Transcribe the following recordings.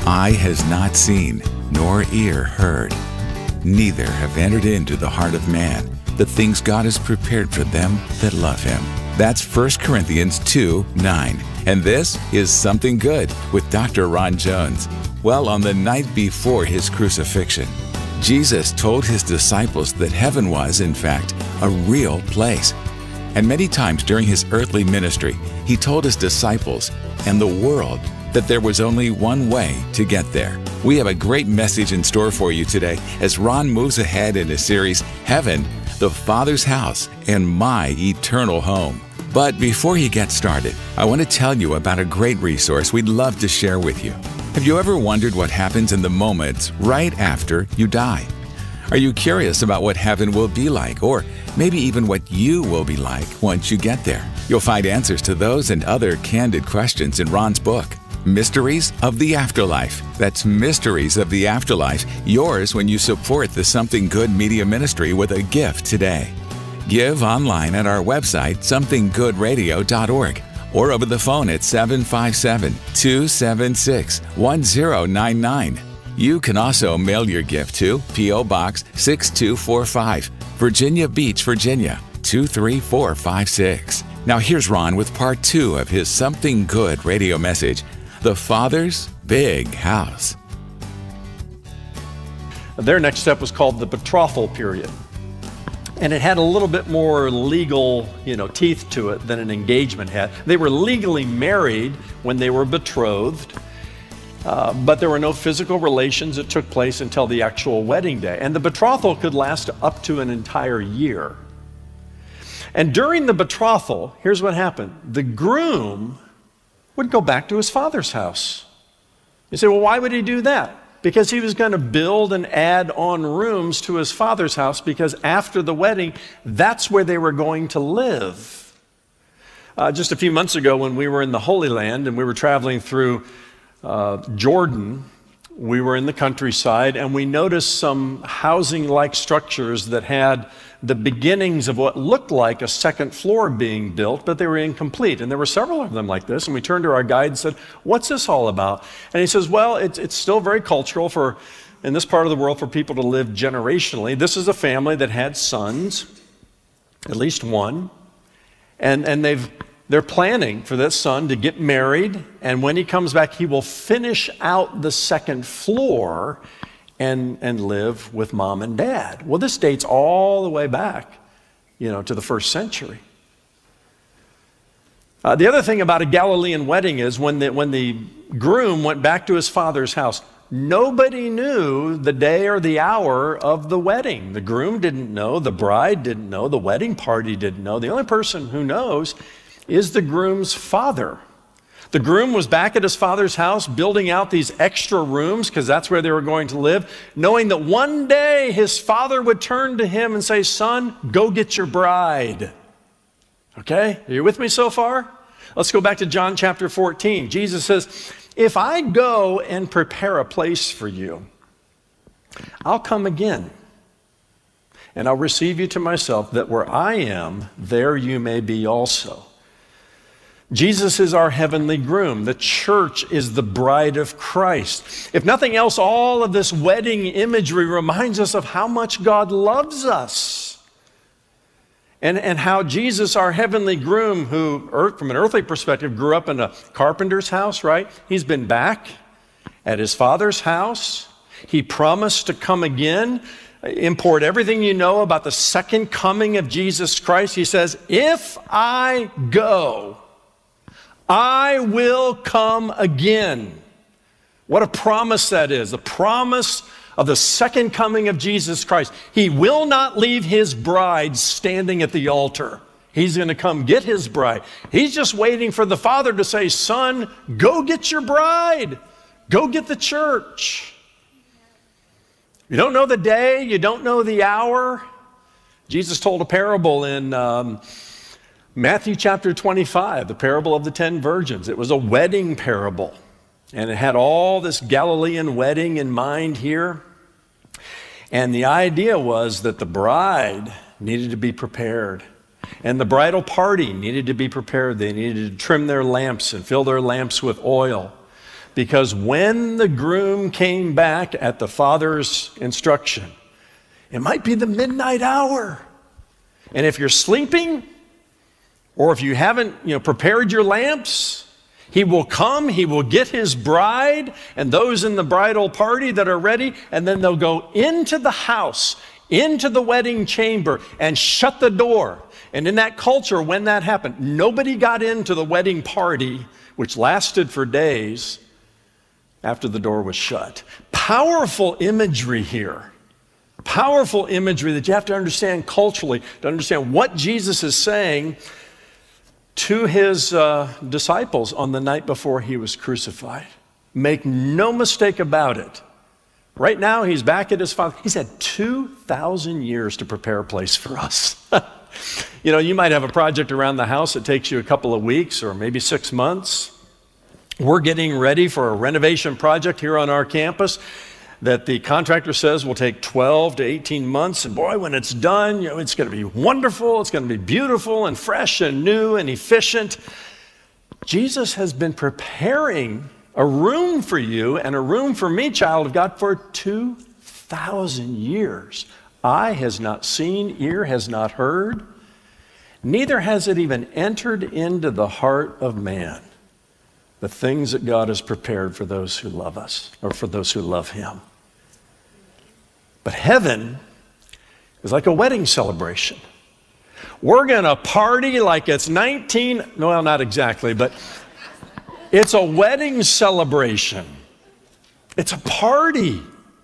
eye has not seen, nor ear heard, neither have entered into the heart of man the things God has prepared for them that love him. That's 1 Corinthians 2:9. And this is Something Good with Dr. Ron Jones. Well, on the night before his crucifixion, Jesus told his disciples that heaven was, in fact, a real place. And many times during his earthly ministry, he told his disciples and the world that there was only one way to get there. We have a great message in store for you today as Ron moves ahead in his series, Heaven, the Father's House, and My Eternal Home. But before he gets started, I want to tell you about a great resource we'd love to share with you. Have you ever wondered what happens in the moments right after you die? Are you curious about what heaven will be like, or maybe even what you will be like once you get there? You'll find answers to those and other candid questions in Ron's book, Mysteries of the Afterlife. That's Mysteries of the Afterlife, yours when you support the Something Good Media Ministry with a gift today. Give online at our website, somethinggoodradio.org, or over the phone at 757-276-1099. You can also mail your gift to P.O. Box 6245, Virginia Beach, Virginia 23456. Now here's Ron with part 2 of his Something Good radio message, The Father's Big House. Their next step was called the betrothal period. And it had a little bit more legal, teeth to it than an engagement had. They were legally married when they were betrothed, but there were no physical relations that took place until the actual wedding day. And the betrothal could last up to an entire year. And during the betrothal, here's what happened. The groom would go back to his father's house. You say, well, why would he do that? Because he was going to build and add on rooms to his father's house, because after the wedding, that's where they were going to live. Just a few months ago when we were in the Holy Land and we were traveling through Jordan, we were in the countryside and we noticed some housing-like structures that had the beginnings of what looked like a second floor being built, but they were incomplete. And there were several of them like this. And we turned to our guide and said, what's this all about? And he says, well, it's still very cultural in this part of the world for people to live generationally. This is a family that had sons, at least one, and they're planning for this son to get married, and when he comes back, he will finish out the second floor and live with mom and dad. Well, this dates all the way back, to the first century. The other thing about a Galilean wedding is when the groom went back to his father's house, nobody knew the day or the hour of the wedding. The groom didn't know, the bride didn't know, the wedding party didn't know. The only person who knows is the groom's father. The groom was back at his father's house building out these extra rooms because that's where they were going to live, knowing that one day his father would turn to him and say, son, go get your bride. Okay, are you with me so far? Let's go back to John chapter 14. Jesus says, if I go and prepare a place for you, I'll come again and I'll receive you to myself, that where I am, there you may be also. Jesus is our heavenly groom. The church is the bride of Christ. If nothing else, all of this wedding imagery reminds us of how much God loves us. And how Jesus, our heavenly groom, who from an earthly perspective grew up in a carpenter's house, right? He's been back at his father's house. He promised to come again. Import everything you know about the second coming of Jesus Christ. He says, if I go, I will come again. What a promise that is, the promise of the second coming of Jesus Christ. He will not leave his bride standing at the altar. He's going to come get his bride. He's just waiting for the Father to say, son, go get your bride. Go get the church. You don't know the day, you don't know the hour. Jesus told a parable in Matthew chapter 25, the parable of the 10 virgins. It was a wedding parable, and it had all this Galilean wedding in mind here. And the idea was that the bride needed to be prepared, and the bridal party needed to be prepared. They needed to trim their lamps and fill their lamps with oil. Because when the groom came back at the father's instruction, it might be the midnight hour. And if you're sleeping, or if you haven't, prepared your lamps, he will come, he will get his bride and those in the bridal party that are ready, and then they'll go into the house, into the wedding chamber, and shut the door. And in that culture, when that happened, nobody got into the wedding party, which lasted for days, after the door was shut. Powerful imagery here. Powerful imagery that you have to understand culturally to understand what Jesus is saying to his disciples on the night before he was crucified. Make no mistake about it. Right now, he's back at his Father. He's had 2,000 years to prepare a place for us. You might have a project around the house that takes you a couple of weeks or maybe 6 months. We're getting ready for a renovation project here on our campus that the contractor says will take 12 to 18 months. And boy, when it's done, it's going to be wonderful. It's going to be beautiful and fresh and new and efficient. Jesus has been preparing a room for you and a room for me, child of God, for 2,000 years. Eye has not seen, ear has not heard, neither has it even entered into the heart of man, the things that God has prepared for those who love us, or for those who love him. But heaven is like a wedding celebration. We're going to party like it's well, not exactly, but it's a wedding celebration. It's a party.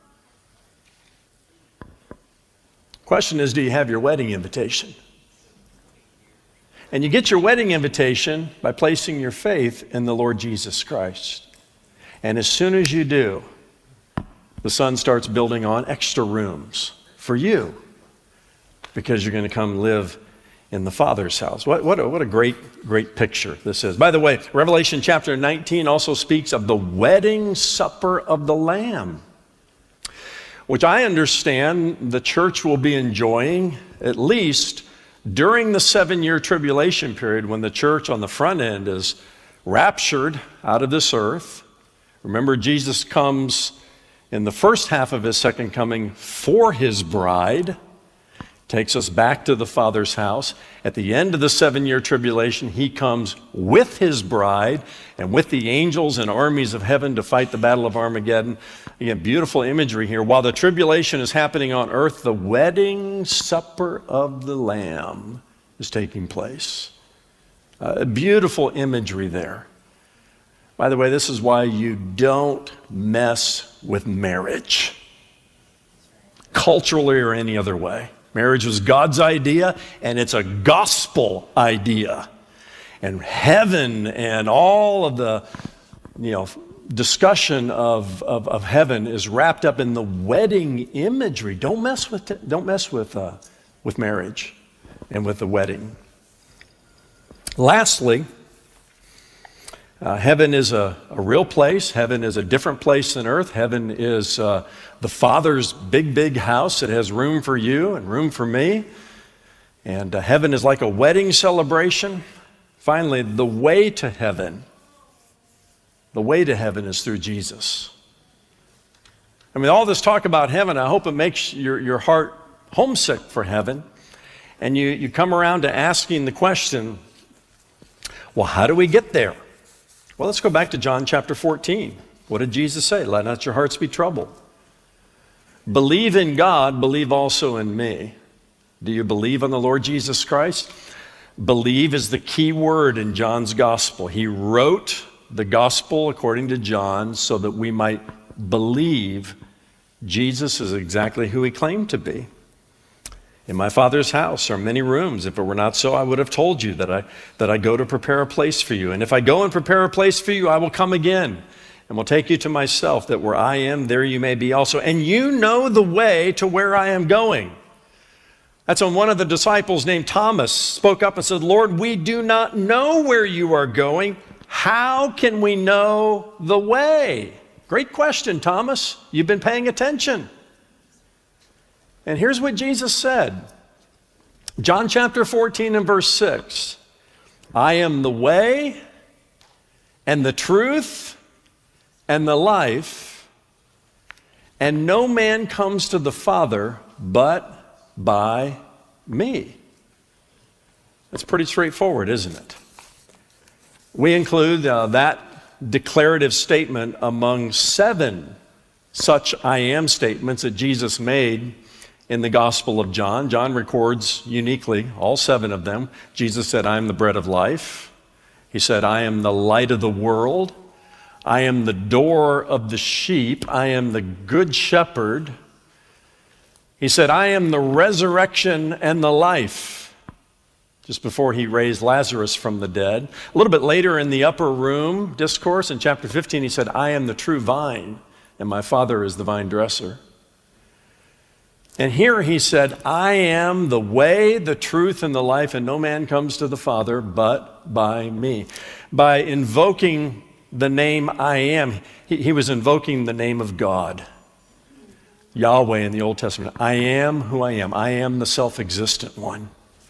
Question is, do you have your wedding invitation? And you get your wedding invitation by placing your faith in the Lord Jesus Christ. And as soon as you do, the Son starts building on extra rooms for you because you're going to come live in the Father's house. What a great picture this is. By the way, Revelation chapter 19 also speaks of the wedding supper of the Lamb, which I understand the church will be enjoying at least during the 7-year tribulation period, when the church on the front end is raptured out of this earth. Remember, Jesus comes in the first half of his second coming for his bride, takes us back to the Father's house. At the end of the 7-year tribulation, he comes with his bride and with the angels and armies of heaven to fight the battle of Armageddon. Again, beautiful imagery here. While the tribulation is happening on earth, the wedding supper of the Lamb is taking place. Beautiful imagery there. By the way, this is why you don't mess with marriage, culturally or any other way. Marriage was God's idea, and it's a gospel idea. And heaven and all of the, discussion of heaven is wrapped up in the wedding imagery. Don't mess with marriage and with the wedding. Lastly, heaven is a real place. Heaven is a different place than earth. Heaven is the Father's big house. It has room for you and room for me. And heaven is like a wedding celebration. Finally, the way to heaven is through Jesus. I mean, all this talk about heaven, I hope it makes your heart homesick for heaven. And you come around to asking the question, well, how do we get there? Well, let's go back to John chapter 14. What did Jesus say? Let not your hearts be troubled. Believe in God, believe also in me. Do you believe on the Lord Jesus Christ? Believe is the key word in John's gospel. He wrote the gospel according to John so that we might believe Jesus is exactly who he claimed to be. In my Father's house are many rooms. If it were not so, I would have told you that I go to prepare a place for you. And if I go and prepare a place for you, I will come again and will take you to myself, that where I am, there you may be also. And you know the way to where I am going. That's when one of the disciples named Thomas spoke up and said, Lord, we do not know where you are going. How can we know the way? Great question, Thomas. You've been paying attention. And here's what Jesus said. John chapter 14 and verse 6. I am the way and the truth and the life, and no man comes to the Father but by me. That's pretty straightforward, isn't it? We include that declarative statement among 7 such I am statements that Jesus made in the Gospel of John. John records uniquely all 7 of them. Jesus said, I am the bread of life. He said, I am the light of the world. I am the door of the sheep. I am the good shepherd. He said, I am the resurrection and the life, just before he raised Lazarus from the dead. A little bit later in the upper room discourse in chapter 15, he said, I am the true vine, and my Father is the vine dresser. And here he said, I am the way, the truth, and the life, and no man comes to the Father but by me. By invoking the name I am, he was invoking the name of God, Yahweh in the Old Testament. I am who I am. I am the self-existent one.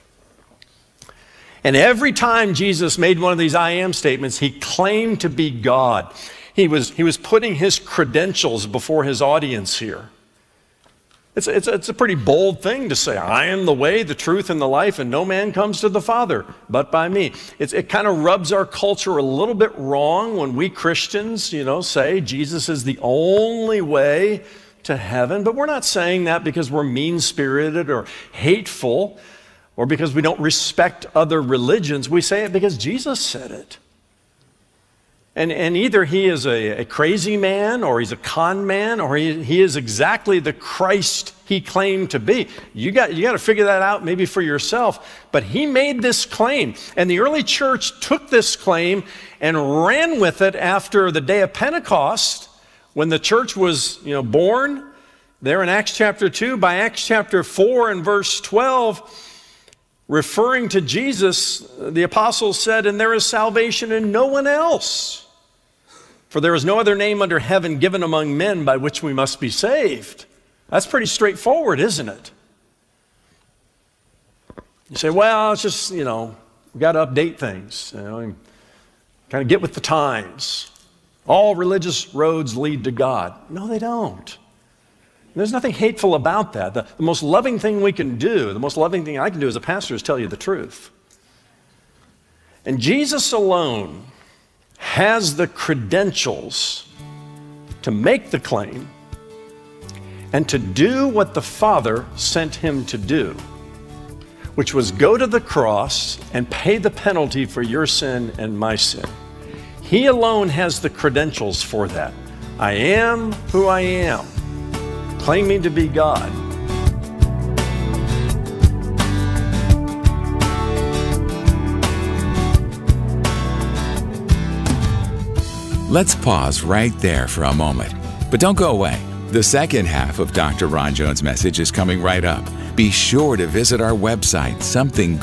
And every time Jesus made one of these I am statements, he claimed to be God. He was putting his credentials before his audience here. It's a pretty bold thing to say, I am the way, the truth, and the life, and no man comes to the Father but by me. It kind of rubs our culture a little bit wrong when we Christians, say Jesus is the only way to heaven. But we're not saying that because we're mean-spirited or hateful or because we don't respect other religions. We say it because Jesus said it. And either he is a crazy man, or he's a con man, or he is exactly the Christ he claimed to be. You got to figure that out maybe for yourself. But he made this claim, and the early church took this claim and ran with it after the day of Pentecost, when the church was born there in Acts chapter 2. By Acts chapter 4 and verse 12, referring to Jesus, the apostles said, and there is salvation in no one else. For there is no other name under heaven given among men by which we must be saved. That's pretty straightforward, isn't it? You say, well, it's just, we've got to update things, and kind of get with the times. All religious roads lead to God. No, they don't. There's nothing hateful about that. The most loving thing we can do, the most loving thing I can do as a pastor is tell you the truth. And Jesus alone has the credentials to make the claim and to do what the Father sent him to do, which was go to the cross and pay the penalty for your sin and my sin. He alone has the credentials for that. I am who I am, claiming to be God. Let's pause right there for a moment. But don't go away. The second half of Dr. Ron Jones' message is coming right up. Be sure to visit our website,